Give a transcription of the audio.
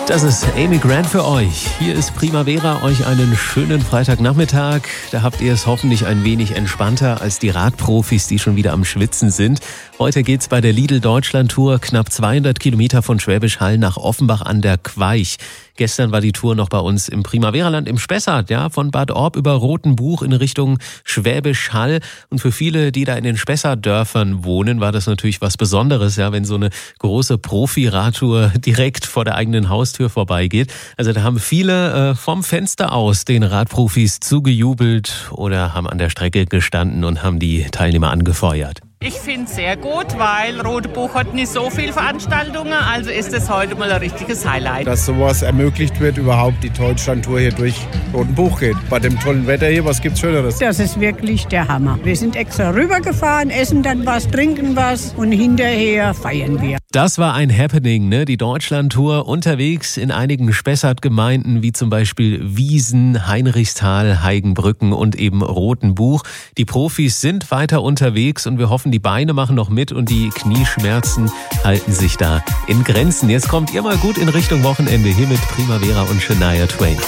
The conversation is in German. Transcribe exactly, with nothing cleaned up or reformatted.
Das ist Amy Grant für euch. Hier ist Primavera, euch einen schönen Freitagnachmittag. Da habt ihr es hoffentlich ein wenig entspannter als die Radprofis, die schon wieder am Schwitzen sind. Heute geht's bei der Lidl Deutschland Tour knapp zweihundert Kilometer von Schwäbisch Hall nach Offenbach an der Queich. Gestern war die Tour noch bei uns im Primaveraland im Spessart, ja, von Bad Orb über Rothenbuch in Richtung Schwäbisch Hall. Und für viele, die da in den Spessart-Dörfern wohnen, war das natürlich was Besonderes, ja, wenn so eine große Profi-Radtour direkt vor der eigenen Haustür vorbeigeht. Also da haben viele äh, vom Fenster aus den Radprofis zugejubelt oder haben an der Strecke gestanden und haben die Teilnehmer angefeuert. Ich finde es sehr gut, weil Rothenbuch hat nicht so viele Veranstaltungen, also ist es heute mal ein richtiges Highlight. Dass sowas ermöglicht wird, überhaupt die Deutschlandtour hier durch Rothenbuch geht. Bei dem tollen Wetter hier, was gibt's Schöneres? Das ist wirklich der Hammer. Wir sind extra rübergefahren, essen dann was, trinken was und hinterher feiern wir. Das war ein Happening, ne? Die Deutschlandtour unterwegs in einigen Spessart-Gemeinden, wie zum Beispiel Wiesen, Heinrichsthal, Heigenbrücken und eben Rothenbuch. Die Profis sind weiter unterwegs und wir hoffen, die Beine machen noch mit und die Knieschmerzen halten sich da in Grenzen. Jetzt kommt ihr mal gut in Richtung Wochenende hier mit Primavera und Shania Twain.